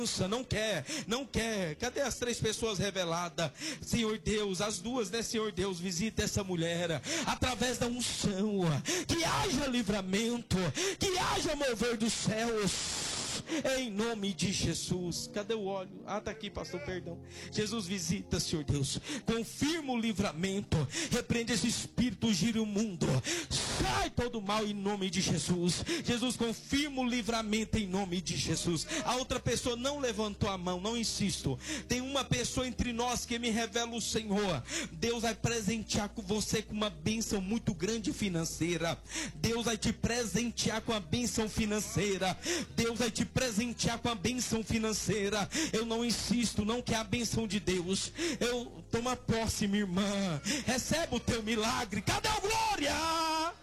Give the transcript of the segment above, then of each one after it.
Não quer, não quer. Cadê as 3 pessoas reveladas? Senhor Deus, as 2, né, Senhor Deus, visita essa mulher através da unção, que haja livramento, que haja mover dos céus, em nome de Jesus. Cadê o óleo? Ah, tá aqui, pastor, perdão. Jesus, visita, Senhor Deus, confirma o livramento, repreende esse espírito, gira o mundo, sai todo mal em nome de Jesus. Jesus, confirma o livramento em nome de Jesus. A outra pessoa não levantou a mão, não insisto. Tem uma pessoa entre nós que me revela o Senhor. Deus vai presentear com você com uma bênção muito grande financeira. Deus vai te presentear com a bênção financeira. Deus vai te presentear com a bênção financeira. Eu não insisto, não quer a bênção de Deus. Eu toma posse, minha irmã. Recebe o teu milagre. Cadê a glória?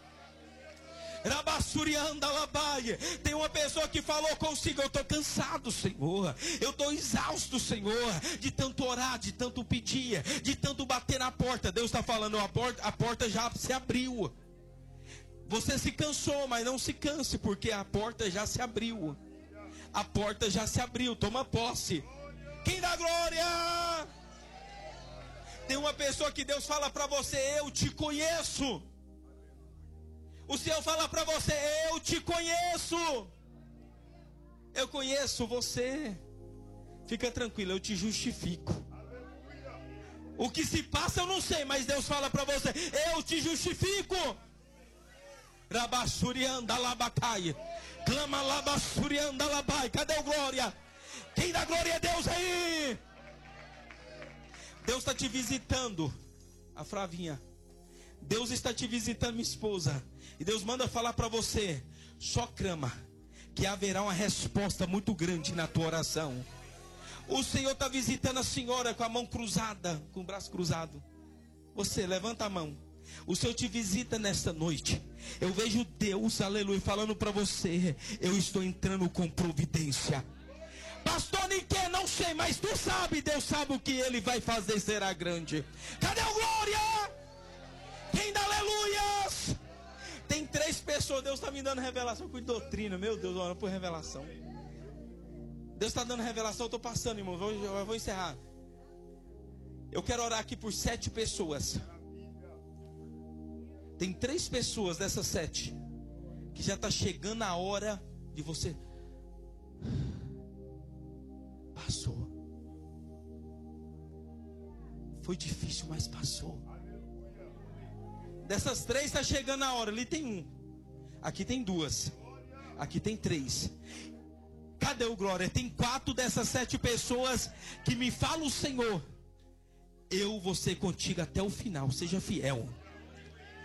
Tem uma pessoa que falou consigo: eu estou cansado, Senhor, eu estou exausto, Senhor, de tanto orar, de tanto pedir, de tanto bater na porta. Deus está falando: a porta já se abriu. Você se cansou, mas não se canse, porque a porta já se abriu. A porta já se abriu, toma posse. Quem dá glória? Tem uma pessoa que Deus fala para você: eu te conheço. O Senhor fala para você: eu te conheço. Eu conheço você. Fica tranquilo, eu te justifico. O que se passa eu não sei, mas Deus fala para você: eu te justifico. Rabassurianda labatai. Clama labassurianda labai. Cadê o glória? Quem dá glória é Deus aí. Deus está te visitando. A Flavinha. Deus está te visitando, minha esposa. E Deus manda falar para você: só clama, que haverá uma resposta muito grande na tua oração. O Senhor está visitando a senhora com a mão cruzada, com o braço cruzado. Você, levanta a mão. O Senhor te visita nesta noite. Eu vejo Deus, aleluia, falando para você: eu estou entrando com providência. Pastor, nem quer, não sei, mas tu sabe. Deus sabe o que Ele vai fazer, será grande. Cadê o glória? Quem dá aleluias? Tem 3 pessoas. Deus está me dando revelação com doutrina. Meu Deus, ora por revelação. Deus está dando revelação. Eu estou passando, irmão. Eu vou encerrar. Eu quero orar aqui por 7 pessoas. Tem 3 pessoas dessas 7 que já está chegando a hora de você. Passou. Foi difícil, mas passou. Dessas 3 está chegando a hora. Ali tem 1. Aqui tem 2. Aqui tem 3. Cadê o glória? Tem 4 dessas 7 pessoas que me falam: o Senhor, eu vou ser contigo até o final. Seja fiel.